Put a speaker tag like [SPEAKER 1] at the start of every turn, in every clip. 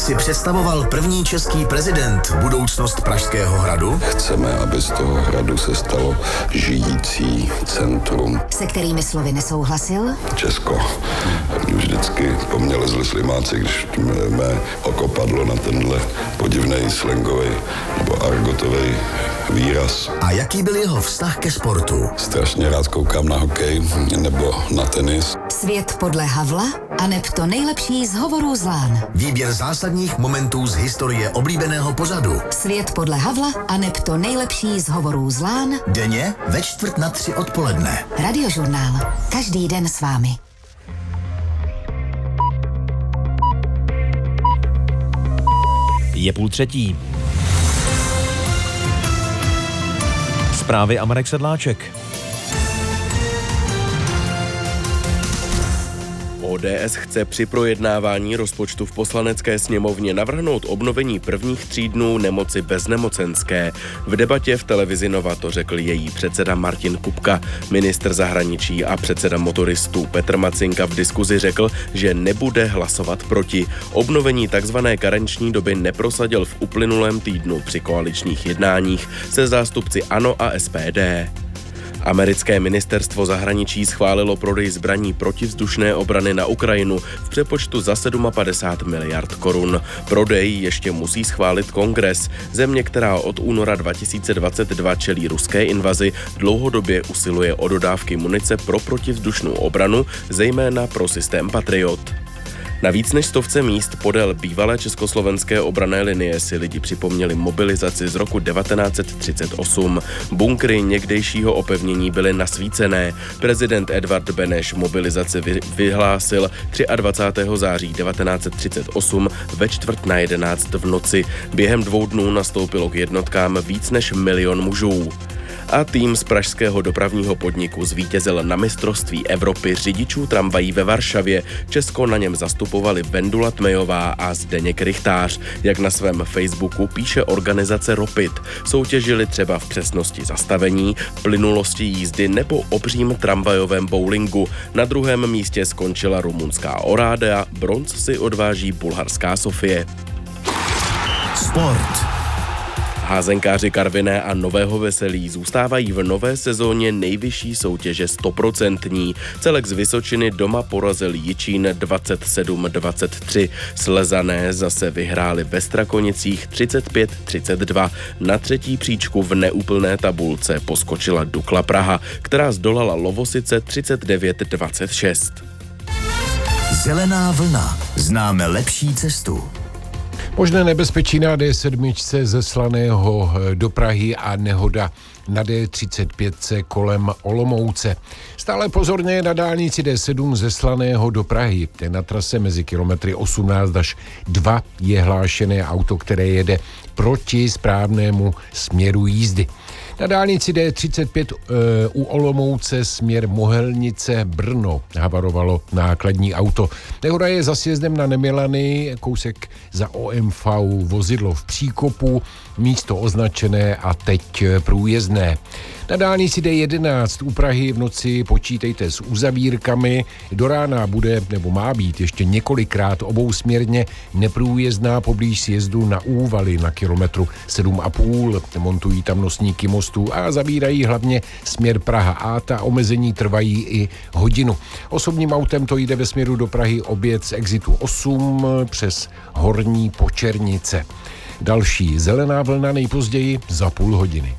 [SPEAKER 1] si představoval první český prezident budoucnost Pražského hradu?
[SPEAKER 2] Chceme, aby z toho hradu se stalo žijící centrum.
[SPEAKER 3] Se kterými slovy nesouhlasil?
[SPEAKER 2] Česko. Mě vždycky po mně lezli slimáci, když mé oko padlo na tenhle podivnej slangový nebo argotový výraz.
[SPEAKER 1] A jaký byl jeho vztah ke sportu?
[SPEAKER 2] Strašně rád koukám na hokej nebo na tenis.
[SPEAKER 3] Svět podle Havla aneb to nejlepší z hovorů z Lán.
[SPEAKER 1] Výběr zásadních momentů z historie oblíbeného pořadu.
[SPEAKER 3] Svět podle Havla aneb to nejlepší z hovorů z Lán.
[SPEAKER 1] Denně ve 2:45 odpoledne.
[SPEAKER 3] Radiožurnál. Každý den s vámi.
[SPEAKER 4] Je 2:30. Zprávy a Marek Sedláček.
[SPEAKER 5] ODS chce při projednávání rozpočtu v Poslanecké sněmovně navrhnout obnovení prvních 3 dnů nemoci bez nemocenské. V debatě v televizi Nova to řekl její předseda Martin Kupka. Ministr zahraničí a předseda motoristů Petr Macinka v diskuzi řekl, že nebude hlasovat proti. Obnovení takzvané karenční doby neprosadil v uplynulém týdnu při koaličních jednáních se zástupci ANO a SPD. Americké ministerstvo zahraničí schválilo prodej zbraní protivzdušné obrany na Ukrajinu v přepočtu za 57 miliard korun. Prodej ještě musí schválit Kongres. Země, která od února 2022 čelí ruské invazi, dlouhodobě usiluje o dodávky munice pro protivzdušnou obranu, zejména pro systém Patriot. Na víc než 100 míst podél bývalé československé obranné linie si lidi připomněli mobilizaci z roku 1938. Bunkry někdejšího opevnění byly nasvícené. Prezident Edvard Beneš mobilizaci vyhlásil 23. září 1938 ve 10:45 v noci. Během 2 dnů nastoupilo k jednotkám víc než 1 milion mužů. A tým z pražského dopravního podniku zvítězil na mistrovství Evropy řidičů tramvají ve Varšavě. Česko na něm zastupovali Vendula Tmejová a Zdeněk Rychtář. Jak na svém Facebooku píše organizace Ropit, soutěžili třeba v přesnosti zastavení, plynulosti jízdy nebo obřím tramvajovém bowlingu. Na 2. místě skončila rumunská Oradea, bronz si odváží bulharská Sofie.
[SPEAKER 1] Sport.
[SPEAKER 5] Házenkáři Karviné a Nového Veselí zůstávají v nové sezóně nejvyšší soutěže 100%. Celek z Vysočiny doma porazil Jičín 27-23. Slezané zase vyhráli ve Strakonicích 35-32. Na 3. příčku v neúplné tabulce poskočila Dukla Praha, která zdolala Lovosice 39-26.
[SPEAKER 1] Zelená vlna. Známe lepší cestu.
[SPEAKER 6] Možné nebezpečí na D7 ze Slaného do Prahy a nehoda na D35 kolem Olomouce. Stále pozorně na dálnici D7 ze Slaného do Prahy. Na trase mezi kilometry 18 až 2 je hlášené auto, které jede proti správnému směru jízdy. Na dálnici D35 u Olomouce směr Mohelnice Brno havarovalo nákladní auto. Nehoda je za sjezdem na Nemilany, kousek za OMV, vozidlo v příkopu, místo označené a teď průjezdné. Na dálnici D11 u Prahy v noci počítejte s uzavírkami. Do rána bude nebo má být ještě několikrát obousměrně neprůjezdná poblíž sjezdu na Úvaly na kilometru 7,5. Montují tam nosníky mostů a zavírají hlavně směr Praha a ta omezení trvají i hodinu. Osobním autem to jde ve směru do Prahy oběd z exitu 8 přes Horní Počernice. Další zelená vlna nejpozději za půl hodiny.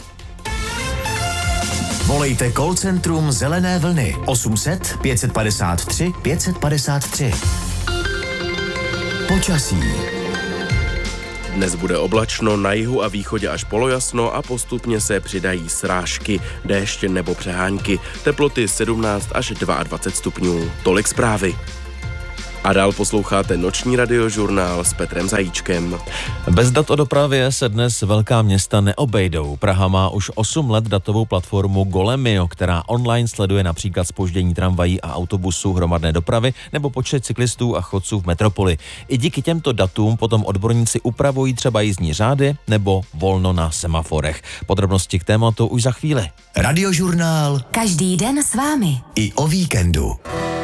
[SPEAKER 1] Volejte call centrum Zelené vlny 800 553 553. Počasí.
[SPEAKER 5] Dnes bude oblačno, na jihu a východě až polojasno a postupně se přidají srážky, déšť nebo přehánky. Teploty 17 až 22 stupňů. Tolik zprávy. A dál posloucháte noční radiožurnál s Petrem Zajíčkem.
[SPEAKER 4] Bez dat o dopravě se dnes velká města neobejdou. Praha má už 8 let datovou platformu Golemio, která online sleduje například zpoždění tramvají a autobusů hromadné dopravy nebo počet cyklistů a chodců v metropoli. I díky těmto datům potom odborníci upravují třeba jízdní řády nebo volno na semaforech. Podrobnosti k tématu už za chvíli.
[SPEAKER 1] Radiožurnál
[SPEAKER 3] Každý den s vámi.
[SPEAKER 1] i o víkendu.